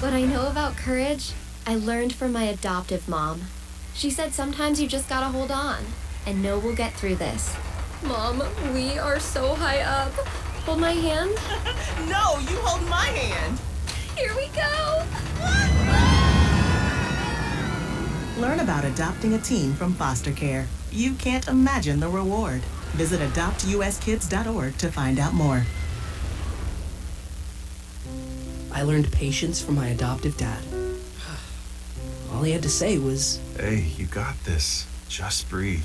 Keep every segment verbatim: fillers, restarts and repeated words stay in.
What I know about courage, I learned from my adoptive mom. She said sometimes you just gotta hold on and know we'll get through this. Mom, we are so high up. Hold my hand. No, you hold my hand. Here we go. Learn about adopting a teen from foster care. You can't imagine the reward. Visit adopt u s kids dot org to find out more. I learned patience from my adoptive dad. All he had to say was, "Hey, you got this. Just breathe."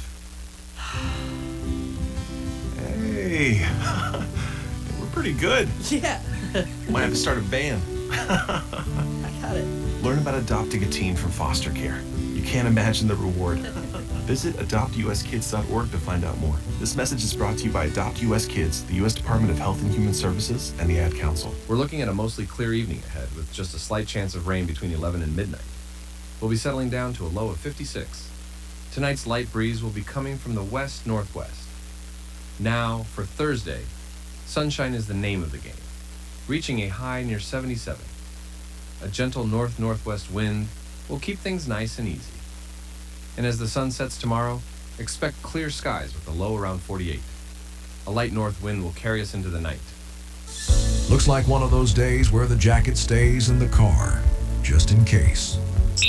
Hey, we're pretty good. yeah, Might have to start a band. I got it. Learn about adopting a teen from foster care. You can't imagine the reward. Visit adopt u s kids dot org to find out more. This message is brought to you by Adopt U S Kids, the U S Department of Health and Human Services, and the Ad Council. We're looking at a mostly clear evening ahead with just a slight chance of rain between eleven and midnight. We'll be settling down to a low of fifty-six. Tonight's light breeze will be coming from the west-northwest. Now, for Thursday, sunshine is the name of the game, reaching a high near seventy-seven. A gentle north-northwest wind will keep things nice and easy. And as the sun sets tomorrow, expect clear skies with a low around forty-eight. A light north wind will carry us into the night. Looks like one of those days where the jacket stays in the car, just in case.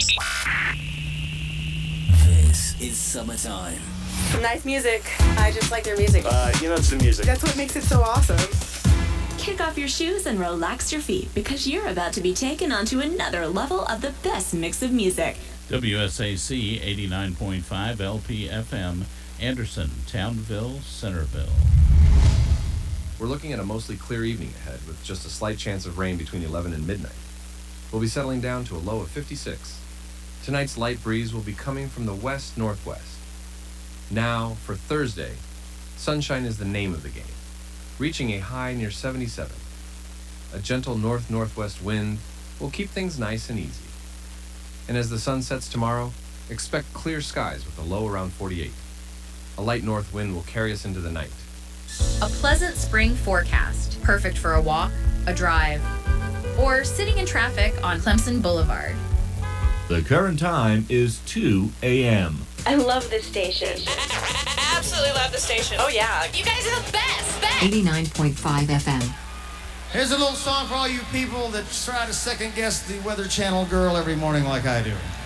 This is summertime. Nice music. I just like their music. Uh, you know, it's the music. That's what makes it so awesome. Kick off your shoes and relax your feet because you're about to be taken onto another level of the best mix of music. W S A C eighty-nine point five L P F M, Anderson, Townville, Centerville. We're looking at a mostly clear evening ahead with just a slight chance of rain between eleven and midnight. We'll be settling down to a low of fifty-six. Tonight's light breeze will be coming from the west-northwest. Now, for Thursday, sunshine is the name of the game, reaching a high near seventy-seven. A gentle north-northwest wind will keep things nice and easy. And as the sun sets tomorrow, expect clear skies with a low around forty-eight. A light north wind will carry us into the night. A pleasant spring forecast, perfect for a walk, a drive, or sitting in traffic on Clemson Boulevard. The current time is two a.m. I love this station. Absolutely love the station. Oh, yeah. You guys are the best. best. eighty-nine point five F M. Here's a little song for all you people that try to second guess the Weather Channel girl every morning like I do.